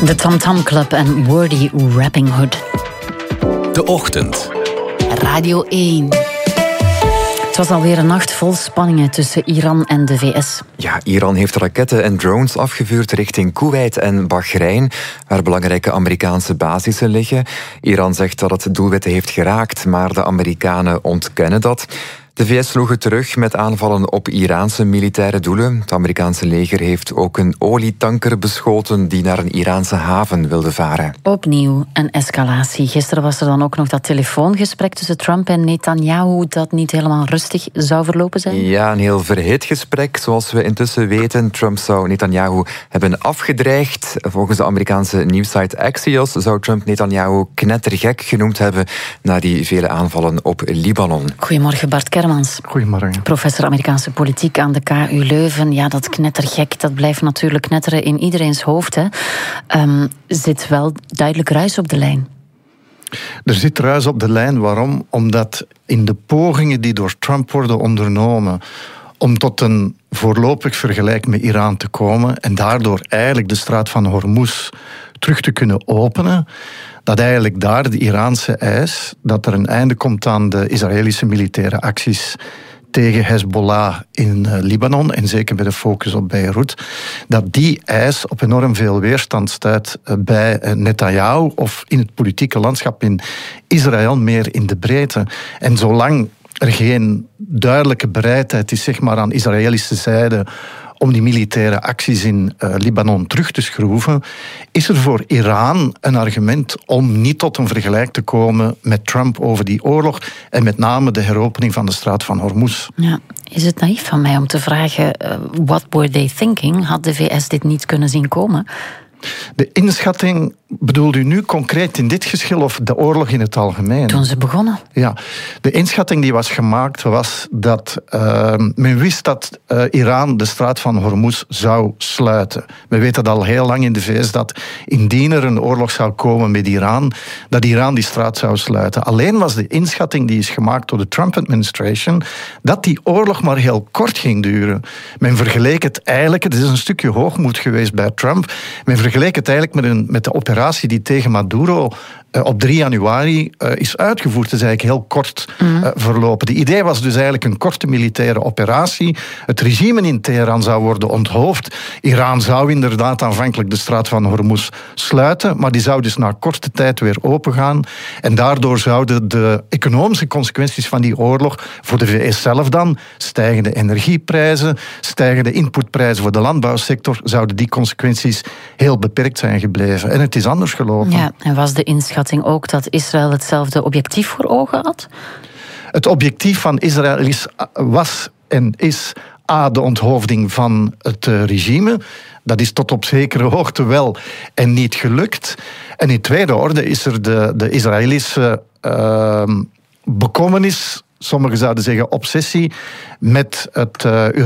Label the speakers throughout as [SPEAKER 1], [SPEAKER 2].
[SPEAKER 1] De Tom Tom Club en Wordy Rapping Hood.
[SPEAKER 2] De Ochtend.
[SPEAKER 1] Radio 1. Het was alweer een nacht vol spanningen tussen Iran en de VS.
[SPEAKER 3] Ja, Iran heeft raketten en drones afgevuurd richting Koeweit en Bahrein, waar belangrijke Amerikaanse basissen liggen. Iran zegt dat het doelwitten heeft geraakt, maar de Amerikanen ontkennen dat. De VS sloegen terug met aanvallen op Iraanse militaire doelen. Het Amerikaanse leger heeft ook een olietanker beschoten die naar een Iraanse haven wilde varen.
[SPEAKER 1] Opnieuw een escalatie. Gisteren was er dan ook nog dat telefoongesprek tussen Trump en Netanyahu dat niet helemaal rustig zou verlopen zijn.
[SPEAKER 3] Ja, een heel verhit gesprek. Zoals we intussen weten, Trump zou Netanyahu hebben afgedreigd. Volgens de Amerikaanse nieuwssite Axios zou Trump Netanyahu knettergek genoemd hebben na die vele aanvallen op Libanon.
[SPEAKER 1] Goedemorgen Bart Kermans.
[SPEAKER 4] Goedemorgen.
[SPEAKER 1] Professor Amerikaanse politiek aan de KU Leuven. Ja, dat knettergek, dat blijft natuurlijk knetteren in iedereens hoofd. Hè. Zit wel duidelijk ruis op de lijn.
[SPEAKER 4] Er zit ruis op de lijn. Waarom? Omdat in de pogingen die door Trump worden ondernomen om tot een voorlopig vergelijk met Iran te komen en daardoor eigenlijk de straat van Hormuz terug te kunnen openen, dat eigenlijk daar de Iraanse eis dat er een einde komt aan de Israëlische militaire acties tegen Hezbollah in Libanon, en zeker bij de focus op Beirut, dat die eis op enorm veel weerstand stuit bij Netanyahu of in het politieke landschap in Israël, meer in de breedte. En zolang er geen duidelijke bereidheid is, zeg maar, aan Israëlische zijde om die militaire acties in Libanon terug te schroeven, is er voor Iran een argument om niet tot een vergelijk te komen met Trump over die oorlog en met name de heropening van de straat van Hormuz.
[SPEAKER 1] Ja. Is het naïef van mij om te vragen, what were they thinking? Had de VS dit niet kunnen zien komen?
[SPEAKER 4] De inschatting, bedoelt u nu concreet in dit geschil of de oorlog in het algemeen?
[SPEAKER 1] Toen ze begonnen.
[SPEAKER 4] Ja, de inschatting die was gemaakt was dat men wist dat Iran de straat van Hormuz zou sluiten. We weten al heel lang in de VS dat indien er een oorlog zou komen met Iran, dat Iran die straat zou sluiten. Alleen was de inschatting die is gemaakt door de Trump-administration dat die oorlog maar heel kort ging duren. Men vergeleek het eigenlijk, het is een stukje hoogmoed geweest bij Trump, men vergeleek het eigenlijk met de operatie die tegen Maduro op 3 januari is uitgevoerd. Het is eigenlijk heel kort verlopen. De idee was dus eigenlijk een korte militaire operatie. Het regime in Teheran zou worden onthoofd. Iran zou inderdaad aanvankelijk de straat van Hormuz sluiten, maar die zou dus na korte tijd weer opengaan. En daardoor zouden de economische consequenties van die oorlog voor de VS zelf dan, stijgende energieprijzen, stijgende inputprijzen voor de landbouwsector, zouden die consequenties heel beperkt zijn gebleven. En het is anders gelopen.
[SPEAKER 1] Ja, en was de inschatting ook dat Israël hetzelfde objectief voor ogen had?
[SPEAKER 4] Het objectief van Israël was en is de onthoofding van het regime. Dat is tot op zekere hoogte wel en niet gelukt. En in tweede orde is er de Israëlische bekommernis, sommigen zouden zeggen obsessie, met het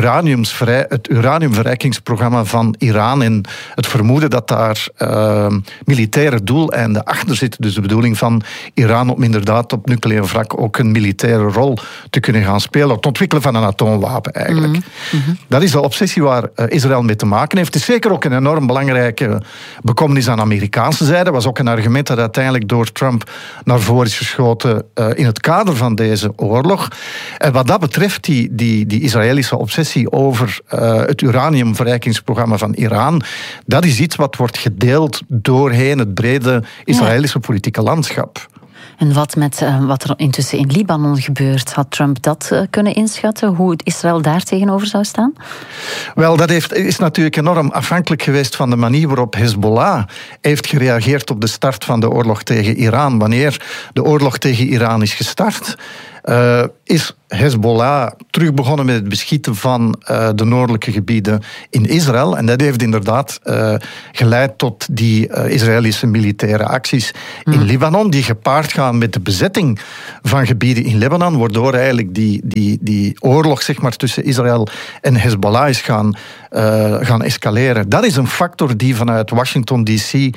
[SPEAKER 4] uraniumverrijkingsprogramma van Iran en het vermoeden dat daar militaire doeleinden achter zitten. Dus de bedoeling van Iran om inderdaad op nucleair vlak ook een militaire rol te kunnen gaan spelen. Het ontwikkelen van een atoomwapen eigenlijk. Mm-hmm. Dat is de obsessie waar Israël mee te maken heeft. Het is zeker ook een enorm belangrijke bekommernis aan de Amerikaanse zijde. Dat was ook een argument dat uiteindelijk door Trump naar voren is geschoten in het kader van deze oorlog. En wat dat betreft, die Israëlische obsessie over het uraniumverrijkingsprogramma van Iran, dat is iets wat wordt gedeeld doorheen het brede Israëlische politieke landschap.
[SPEAKER 1] En wat er intussen in Libanon gebeurt, had Trump dat kunnen inschatten? Hoe het Israël daar tegenover zou staan?
[SPEAKER 4] Wel, dat is natuurlijk enorm afhankelijk geweest van de manier waarop Hezbollah heeft gereageerd op de start van de oorlog tegen Iran. Wanneer de oorlog tegen Iran is gestart, is Hezbollah terug begonnen met het beschieten van de noordelijke gebieden in Israël. En dat heeft inderdaad geleid tot die Israëlische militaire acties in Libanon, die gepaard gaan met de bezetting van gebieden in Libanon, waardoor eigenlijk die oorlog, zeg maar, tussen Israël en Hezbollah is gaan escaleren. Dat is een factor die vanuit Washington D.C.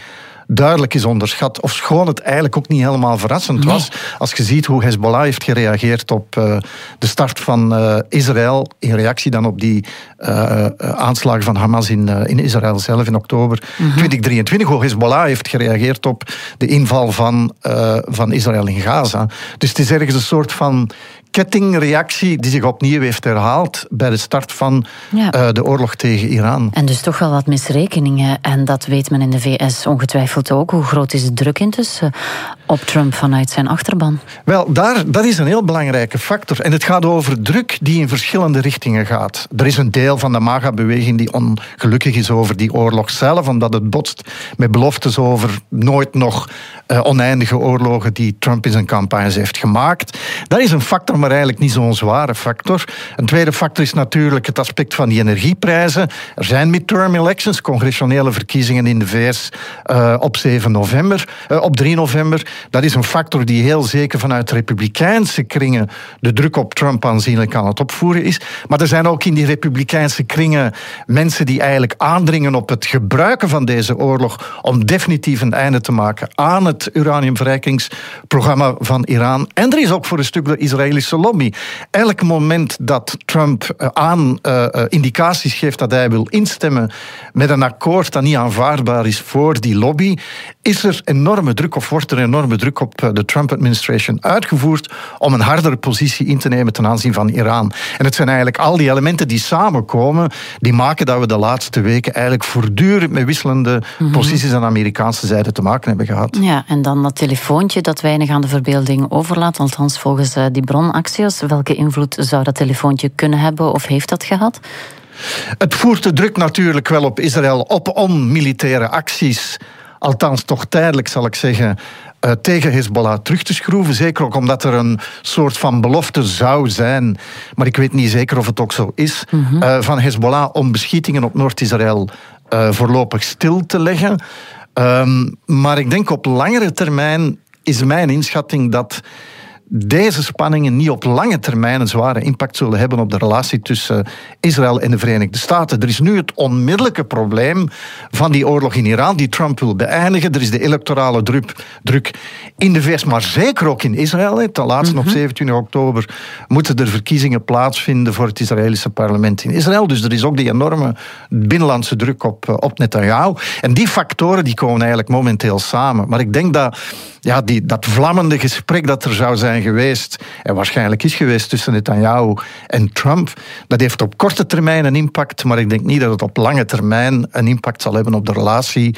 [SPEAKER 4] duidelijk is onderschat. Ofschoon het eigenlijk ook niet helemaal verrassend was. Als je ziet hoe Hezbollah heeft gereageerd op de start van Israël, in reactie dan op die aanslagen van Hamas in Israël zelf in oktober 2023. Hoe Hezbollah heeft gereageerd op de inval van Israël in Gaza. Dus het is ergens een soort van kettingreactie die zich opnieuw heeft herhaald bij de start van de oorlog tegen Iran.
[SPEAKER 1] En dus toch wel wat misrekeningen. En dat weet men in de VS ongetwijfeld ook. Hoe groot is de druk intussen op Trump vanuit zijn achterban?
[SPEAKER 4] Wel, dat is een heel belangrijke factor. En het gaat over druk die in verschillende richtingen gaat. Er is een deel van de MAGA-beweging die ongelukkig is over die oorlog zelf, omdat het botst met beloftes over nooit nog oneindige oorlogen die Trump in zijn campagnes heeft gemaakt. Dat is een factor, maar eigenlijk niet zo'n zware factor. Een tweede factor is natuurlijk het aspect van die energieprijzen. Er zijn midterm elections, congressionele verkiezingen in de VS op 3 november. Dat is een factor die heel zeker vanuit republikeinse kringen de druk op Trump aanzienlijk aan het opvoeren is. Maar er zijn ook in die republikeinse kringen mensen die eigenlijk aandringen op het gebruiken van deze oorlog om definitief een einde te maken aan het uraniumverrijkingsprogramma van Iran. En er is ook voor een stuk de Israëlische lobby. Elk moment dat Trump indicaties geeft dat hij wil instemmen met een akkoord dat niet aanvaardbaar is voor die lobby, is er enorme druk of wordt er enorme druk op de Trump-administration uitgevoerd om een hardere positie in te nemen ten aanzien van Iran. En het zijn eigenlijk al die elementen die samenkomen, die maken dat we de laatste weken eigenlijk voortdurend met wisselende posities aan de Amerikaanse zijde te maken hebben gehad.
[SPEAKER 1] Ja, en dan dat telefoontje dat weinig aan de verbeelding overlaat, althans volgens die bron Axios. Welke invloed zou dat telefoontje kunnen hebben of heeft dat gehad?
[SPEAKER 4] Het voert de druk natuurlijk wel op Israël op om militaire acties, althans toch tijdelijk zal ik zeggen, tegen Hezbollah terug te schroeven. Zeker ook omdat er een soort van belofte zou zijn, maar ik weet niet zeker of het ook zo is, van Hezbollah om beschietingen op Noord-Israël voorlopig stil te leggen. Maar ik denk op langere termijn is mijn inschatting dat deze spanningen niet op lange termijn een zware impact zullen hebben op de relatie tussen Israël en de Verenigde Staten. Er is nu het onmiddellijke probleem van die oorlog in Iran die Trump wil beëindigen. Er is de electorale druk in de VS, maar zeker ook in Israël. Ten laatste op 27 oktober moeten er verkiezingen plaatsvinden voor het Israëlische parlement in Israël. Dus er is ook die enorme binnenlandse druk op Netanyahu. En die factoren die komen eigenlijk momenteel samen. Maar ik denk dat dat vlammende gesprek dat er zou zijn geweest, en waarschijnlijk is geweest tussen Netanyahu en Trump, dat heeft op korte termijn een impact, maar ik denk niet dat het op lange termijn een impact zal hebben op de relatie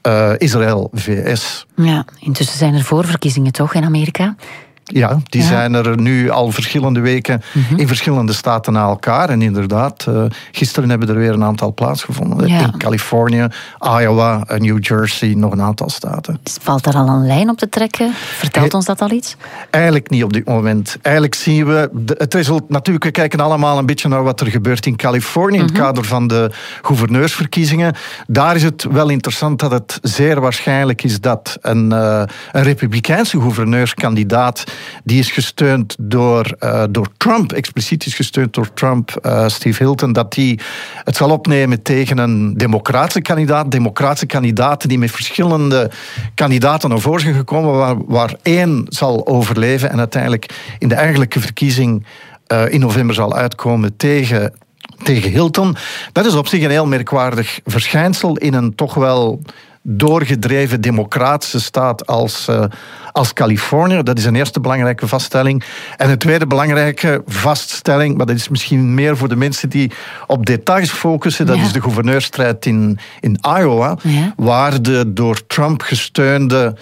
[SPEAKER 4] Israël-VS.
[SPEAKER 1] Ja, intussen zijn er voorverkiezingen toch in Amerika?
[SPEAKER 4] Ja, die zijn er nu al verschillende weken in verschillende staten na elkaar. En inderdaad, gisteren hebben er weer een aantal plaatsgevonden. Ja. In Californië, Iowa, New Jersey, nog een aantal staten.
[SPEAKER 1] Valt daar al een lijn op te trekken? Vertelt ons dat al iets?
[SPEAKER 4] Eigenlijk niet op dit moment. Eigenlijk zien we het resultaat. Natuurlijk, we kijken allemaal een beetje naar wat er gebeurt in Californië in het kader van de gouverneursverkiezingen. Daar is het wel interessant dat het zeer waarschijnlijk is dat een republikeinse gouverneurskandidaat die is gesteund door Trump, expliciet is gesteund door Trump, Steve Hilton, dat die het zal opnemen tegen een democratische kandidaten die met verschillende kandidaten naar voren zijn gekomen, waar één zal overleven en uiteindelijk in de eigenlijke verkiezing in november zal uitkomen tegen Hilton. Dat is op zich een heel merkwaardig verschijnsel in een toch wel doorgedreven democratische staat als Californië. Dat is een eerste belangrijke vaststelling. En een tweede belangrijke vaststelling, maar dat is misschien meer voor de mensen die op details focussen, dat is de gouverneurstrijd in Iowa, waar de door Trump gesteunde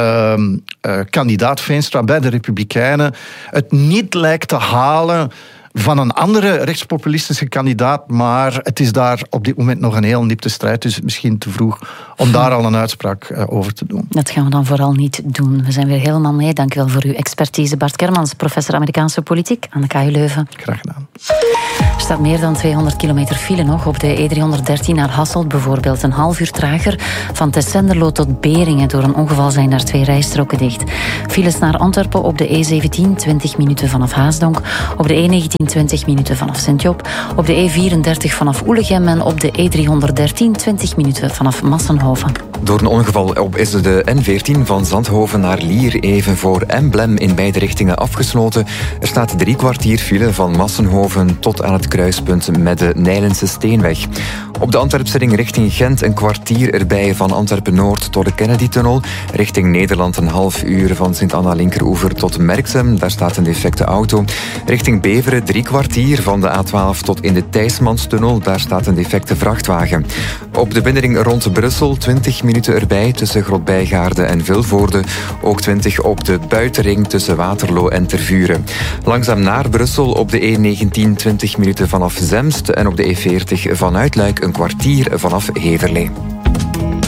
[SPEAKER 4] kandidaat Veenstra bij de Republikeinen het niet lijkt te halen van een andere rechtspopulistische kandidaat, maar het is daar op dit moment nog een heel nipte strijd, dus misschien te vroeg om daar al een uitspraak over te doen.
[SPEAKER 1] Dat gaan we dan vooral niet doen. We zijn weer helemaal mee. Dank u wel voor uw expertise. Bart Kermans, professor Amerikaanse politiek aan de KU Leuven.
[SPEAKER 4] Graag gedaan.
[SPEAKER 1] Er staat meer dan 200 kilometer file nog op de E313 naar Hasselt bijvoorbeeld. Een half uur trager. Van Tessenderlo tot Beringen. Door een ongeval zijn daar 2 rijstroken dicht. Files naar Antwerpen op de E17 20 minuten vanaf Haasdonk. Op de E19 20 minuten vanaf Sint-Job. Op de E34 vanaf Oelegem en op de E313 20 minuten vanaf Massenhoven.
[SPEAKER 3] Door een ongeval is de N14 van Zandhoven naar Lier even voor Emblem in beide richtingen afgesloten. Er staat 3 kwartier file van Massenhoven tot aan het kruispunt met de Nijlense Steenweg. Op de Antwerpse ring richting Gent een kwartier erbij van Antwerpen-Noord tot de Kennedy-tunnel. Richting Nederland een half uur van Sint-Anna-Linkeroever tot Merksem. Daar staat een defecte auto. Richting Beveren 3 kwartier van de A12 tot in de Thijsmanstunnel. Daar staat een defecte vrachtwagen. Op de binnenring rond Brussel 20 minuten erbij tussen Grotbijgaarde en Vilvoorde. Ook 20 op de buitenring tussen Waterloo en Tervuren. Langzaam naar Brussel op de E19 20 minuten vanaf Zemst en op de E40 vanuit Luik een kwartier vanaf Heverlee.